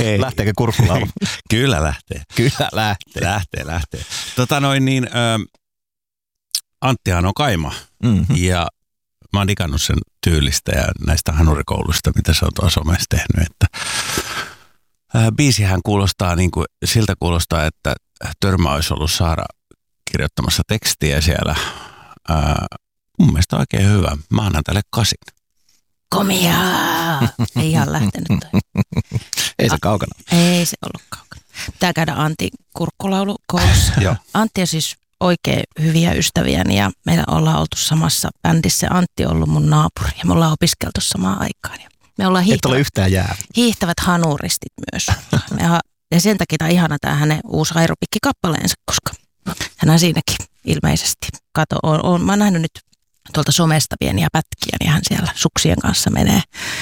Okei. Lähteekö kurkkulaulu? Kyllä lähtee. Kyllä lähtee. Lähtee. Anttihan on kaima ja mä oon digannut sen tyylistä ja näistä hanurikouluista, mitä se on tuossa somessa tehnyt. Että, biisihän kuulostaa siltä kuulostaa, että Törmä olisi ollut Saara kirjoittamassa tekstiä siellä. Mun mielestä oikein hyvä. Mä annan tälle 8. Komiaa! Ei ihan lähtenyt toi. Ei se kaukana. Ei se ollut kaukana. Pitää käydä Antin kurkkulaulukoulussa. Antti on siis oikein hyviä ystäviäni ja meillä ollaan oltu samassa bändissä. Antti on ollut mun naapuri ja me ollaan opiskeltu samaan aikaan. Ja me ollaan et ole yhtään jää. Hiihtävät hanuristit myös. Ja sen takia tämä on ihana tämä hänen uusi aerobikkikappaleensa, koska hän siinäkin ilmeisesti. Kato, mä oon nähnyt nyt tuolta somesta pieniä pätkiä, niin hän siellä suksien kanssa menee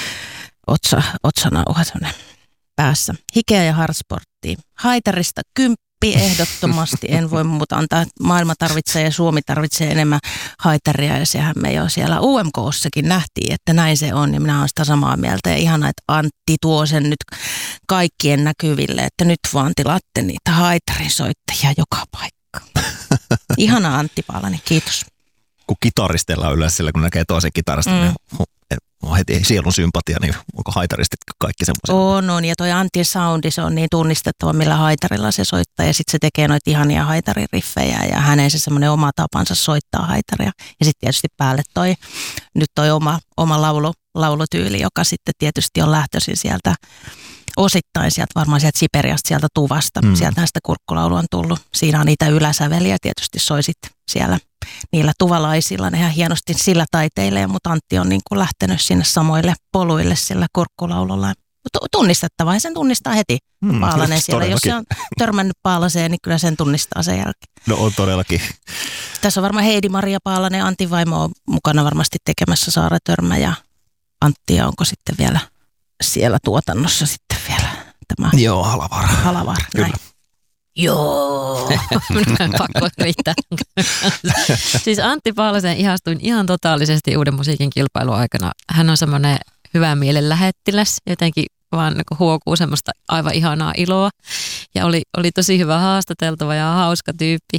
otsanauha päässä. Hikeä ja hardsporttia. Haitarista 10 ehdottomasti. En voi muuta antaa. Maailma tarvitsee ja Suomi tarvitsee enemmän haitaria ja sehän me jo siellä UMK:ssakin nähtiin, että näin se on. Ja minä olen sitä samaa mieltä ja ihanaa, että Antti tuo sen nyt kaikkien näkyville, että nyt vaan tilaatte niitä haitarinsoittajia joka paikka. Ihana Antti Paalanen, kiitos. Kun kitaristeilla on yleensä sillä, kun näkee toisen kitaristin, niin on heti sielun sympatia, niin onko haitaristit kaikki semmoisia? On, ja toi Antin soundi, se on niin tunnistettava, millä haitarilla se soittaa, ja sitten se tekee noita ihania haitaririffejä, ja hänen se semmoinen oma tapansa soittaa haitaria. Ja sitten tietysti päälle toi oma laulutyyli, joka sitten tietysti on lähtöisin sieltä, osittain sieltä varmaan sieltä Siperiasta, sieltä Tuvasta. Sieltähän sitä kurkkulaulua on tullut. Siinä on niitä yläsäveliä, tietysti soisit siellä niillä tuvalaisilla. Ne ihan hienosti sillä taiteilee, mutta Antti on niin kuin lähtenyt sinne samoille poluille sillä kurkkulaululla. Tunnistettavaa, ja sen tunnistaa heti Paalanen siellä. Jos se on törmännyt Paalaseen, niin kyllä sen tunnistaa sen jälkeen. No on todellakin. Tässä on varmaan Heidi-Maria Paalanen, Antin vaimo on mukana varmasti tekemässä Saara Törmä ja Antti, ja onko sitten vielä siellä tuotannossa sitten vielä tämä? Joo, Halavaara. Kyllä. Näin. Joo. Minun pakko riittää. Siis Antti Paalasen ihastuin ihan totaalisesti Uuden musiikin kilpailun aikana. Hän on semmoinen hyvän mielen lähettiläs, jotenkin vaan huokuu semmoista aivan ihanaa iloa. Ja oli tosi hyvä haastateltava ja hauska tyyppi.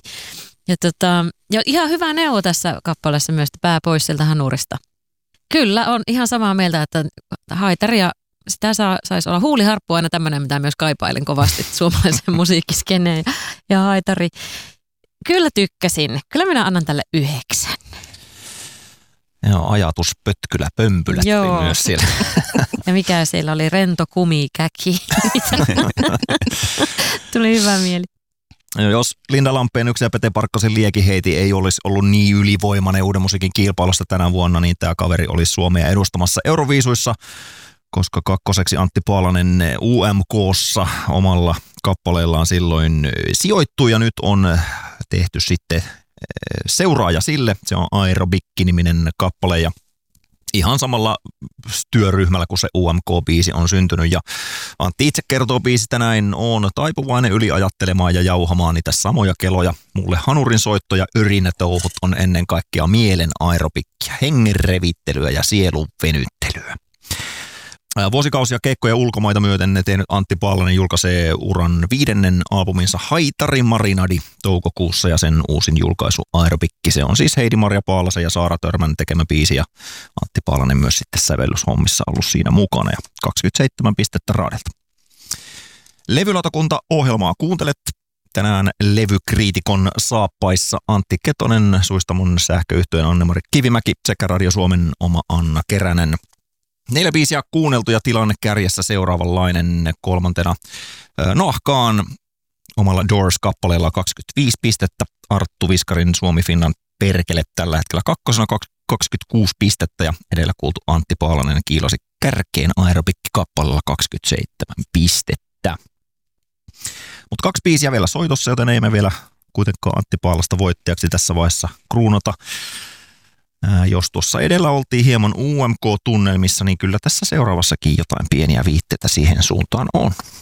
Ja ihan hyvä neuvo tässä kappaleessa myös, että pää pois sieltä hanurista. Kyllä, on ihan samaa mieltä, että haitaria, sitä saisi olla huuliharppu aina tämmöinen, mitä myös kaipailen kovasti suomalaisen musiikkiskeneen ja haitari. Kyllä tykkäsin. Kyllä minä annan tälle 9. Joo, ajatuspötkylä pömpylätti myös siellä. Ja mikä siellä oli, rento kumikäki. Tuli hyvä mieli. Jos Linda Lampeen yksi ja Pete Parkkosen liekiheiti ei olisi ollut niin ylivoimainen Uuden musiikin kilpailusta tänä vuonna, niin tämä kaveri olisi Suomea edustamassa Euroviisuissa, koska kakkoseksi Antti Paalanen UMK:ssa omalla kappaleellaan silloin sijoittui, ja nyt on tehty sitten seuraaja sille. Se on Aerobikki-niminen kappale, ja ihan samalla työryhmällä kuin se UMK-biisi on syntynyt. Ja Antti itse kertoo biisistä näin: on taipuvainen yliajattelemaan ja jauhamaan niitä samoja keloja. Mulle hanurin soitto ja örinätouhut on ennen kaikkea mielen aerobikkia, hengen revittelyä ja sielun venyttelyä. Vuosikausia keikkoja ulkomaita myöten tehnyt Antti Paalanen julkaisee uran 5. albuminsa Haitari Marinadi toukokuussa, ja sen uusin julkaisu Aerobikki. Se on siis Heidi-Maria Paalasen ja Saara Törmän tekemä biisi, ja Antti Paalanen myös sitten sävellyshommissa ollut siinä mukana, ja 27 pistettä raadelta. Levylautakunta ohjelmaa kuuntelet. Tänään levykriitikon saappaissa Antti Ketonen, Suistamon sähköyhtiön Anne-Mari Kivimäki sekä Radio Suomen oma Anna Keränen. 4 biisiä kuunneltu ja tilanne kärjessä seuraavanlainen. 3. Noahkaan omalla Doors-kappaleella 25 pistettä. Arttu Viskarin Suomi Finland Perkele tällä hetkellä 2. 26 pistettä, ja edellä kuultu Antti Paalanen kiilosi kärkeen Aerobikki-kappaleella 27 pistettä. Mutta 2 biisiä vielä soitossa, joten ei me vielä kuitenkaan Antti Paalasta voittajaksi tässä vaiheessa kruunata. Jos tuossa edellä oltiin hieman UMK-tunnelmissa, niin kyllä tässä seuraavassakin jotain pieniä viitteitä siihen suuntaan on.